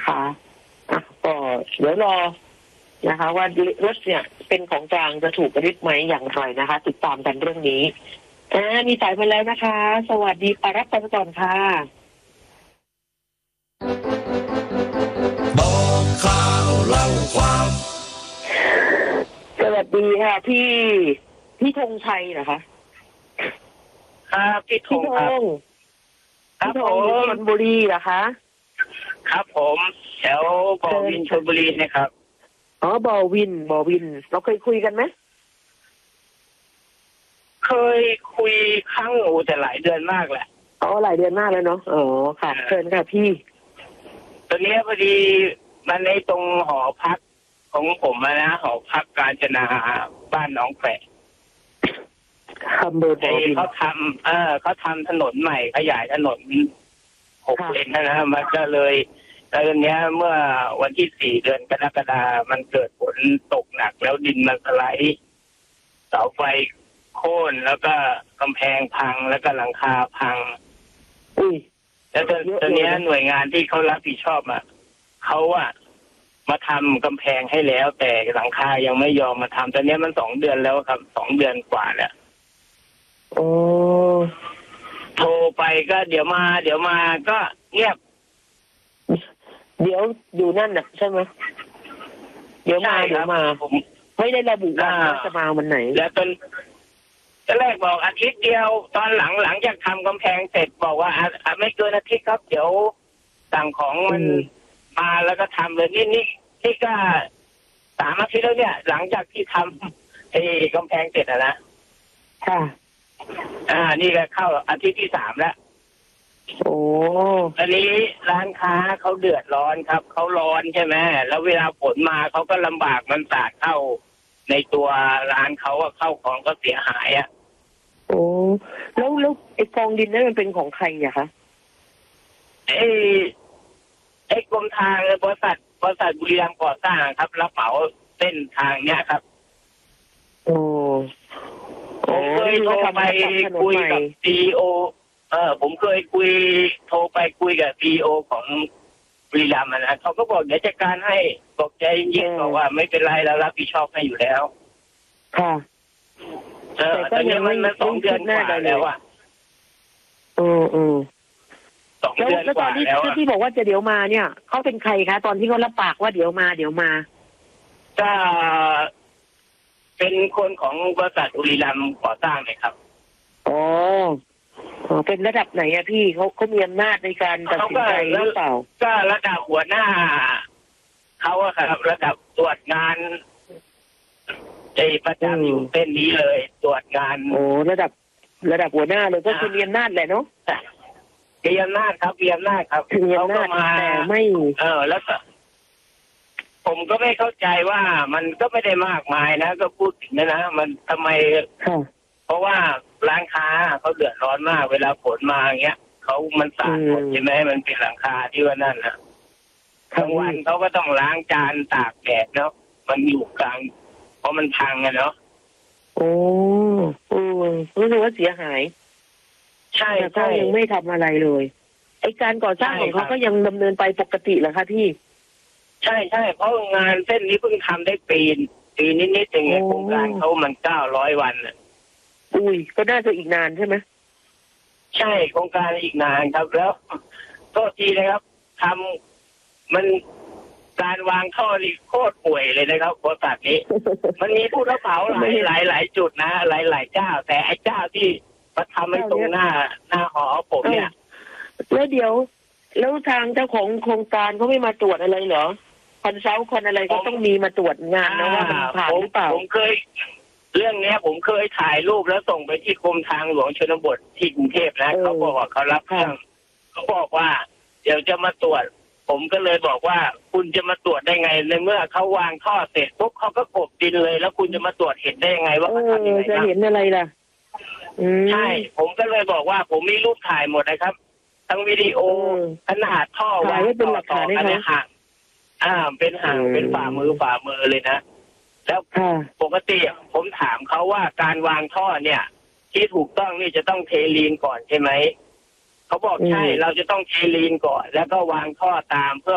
นะคะก็เดี๋ยวรอนะคะ ว่ารถเนี่ยเป็นของกลางจะถูกยึดไหมอย่างไรนะคะ ติดตามกันเรื่องนี้มีสายมาแล้วนะคะ สวัสดีค่ะรับกันก่อนค่ะบอกข่าวเล่าความสวัสดีค่ะพี่ธงชัยเหรอคะครับพี่ธงครับพี่ธงอยู่ชลบุรีเหรอคะครับผมแถวบ่อวินชลบุรีนะครับบ่อวินเราเคยคุยกันไหมเคยคุยครั้งหนูแต่หลายเดือนมากแหละหลายเดือนมากแล้วเนาะค่ะเชิญค่ะพี่ตอนนี้พอดีมันในตรงหอพักของผมนะหอพักกาญจนาบ้านหนองแฝกเขาทำถนนใหม่ขยายถนน6 เลนนะมันก็เลยแล้วตอนนี้เมื่อวันที่4 เดือนกรกฎาคมมันเกิดฝนตกหนักแล้วดินมันสไลด์เสาไฟโค่นแล้วก็กำแพงพังแล้วก็หลังคาพังแล้วตอนนี้หน่วยงานที่เขารับผิดชอบเขามาทำกำแพงให้แล้วแต่หลังคายังไม่ยอมมาทำตอนนี้มัน2 เดือนแล้วครับ2 เดือนกว่าแล้วโทรไปก็เดี๋ยวมาก็เงียบเดี๋ยวอยู่นั่นน่ะใช่ไหมเดี๋ยวมาผมไม่ได้ระบุว่าจะมาวันไหนแล้วตอนแรกบอกอาทิตย์เดียวตอนหลังจากทำกำแพงเสร็จบอกว่าไม่เกินอาทิตย์ครับเดี๋ยวสั่งของมันมาแล้วก็ทำเลยนี่ก็3 อาทิตย์แล้วเนี่ยหลังจากที่ทำกำแพงเสร็จนะค่ะนี่ก็เข้าอาทิตย์ที่ 3แล้วอันนี้ร้านค้าเขาเดือดร้อนครับเขาร้อนใช่ไหมแล้วเวลาฝนมาเขาก็ลำบากมันสาดเข้าในตัวร้านเขาเข้าของก็เสียหายแล้วไอ้กองดินนั้นมันเป็นของใครอะคะไอ้กรมทางบริษัทบุรีรัมย์ก่อสร้างครับรับเหมาเส้นทางเนี้ยครับผมเคยโทรไปคุยกับCEOผมเคยโทรไปคุยกับCEOของบุรีรัมย์นะเขาก็บอกเดี๋ยวจัดการให้บอกใจเย็นบอกว่าไม่เป็นไรเรารับผิดชอบให้อยู่แล้วค่ะตอนนี้มัน2 เดือนกว่าแล้ว2 เดือนกว่าแล้วที่บอกว่าจะเดี๋ยวมาเนี่ยเขาเป็นใครคะตอนที่เขารับปากว่าเดี๋ยวมาก็เป็นคนของบริษัทบุรีรัมย์ก่อสร้างเลยครับเป็นระดับไหนอะพี่เขามีอำนาจในการตัดสินใจหรือเปล่าก็ระดับหัวหน้าเขาครับระดับตรวจงานประจำอยู่เส้นนี้เลยตรวจงานระดับหัวหน้าเลยก็คือมีอำนาจแหละเนาะมีอำนาจครับเขาก็มาแต่ไม่แล้วก็ผมก็ไม่เข้าใจว่ามันก็ไม่ได้มากมายนะก็พูดถึงนะมันทำไมเพราะว่าร้านค้าเขาเดือดร้อนมากเวลาฝนมาอย่างเงี้ยมันสาดหมดใช่ไหมมันเป็นหลังคาที่ว่านั่นนะทั้งวันเขาก็ต้องล้างจานตากแดดเนาะมันอยู่กลางเพราะมันพังอะเนาะรู้สึกว่าเสียหายใช่ก็ยังไม่ทำอะไรเลยไอการก่อสร้างของเขาก็ยังดำเนินไปปกติเหรอคะพี่ใช่เพราะงานเส้นนี้เพิ่งทำได้ปีนิดๆเองโครงการเขามัน900 วันก็น่าจะอีกนานใช่ไหมใช่โครงการอีกนานครับแล้วก็ทีนะครับทำมันการวางท่อนี่โคตรป่วยเลยนะครับบริษัทนี้ มันมีผู้รับเหมาหลายจุดนะหลายเจ้าแต่ไอ้เจ้าที่มาทำให้ตรงหน้าหอผมเนี่ยแล้วทางเจ้าของโครงการเขาไม่มาตรวจอะไรเหรอคอนซัลท์คนอะไรก็ต้องมีมาตรวจงานนะว่ามันผ่านหรือเปล่าผมเคยเรื่องนี้ผมเคยถ่ายรูปแล้วส่งไปที่กรมทางหลวงชนบทที่กรุงเทพนะเขาบอกว่าเขารับเรื่องเขาบอกว่าเดี๋ยวจะมาตรวจผมก็เลยบอกว่าคุณจะมาตรวจได้ไงในเมื่อเขาวางท่อเสร็จปุ๊บเขาก็กบดินเลยแล้วคุณจะมาตรวจเห็นได้ยังไงว่าเขาทำยังไงจะเห็นอะไรล่ะใช่ผมก็เลยบอกว่าผมมีรูปถ่ายหมดนะครับทั้งวิดีโอขนาดท่อวางต่อกันห่างเป็นห่างเป็นฝ่ามือเลยนะแล้วปกติผมถามเขาว่าการวางท่อเนี่ยที่ถูกต้องนี่จะต้องเทลีนก่อนใช่ไหมเขาบอกใช่เราจะต้องเทลีนก่อนแล้วก็วางท่อตามเพื่อ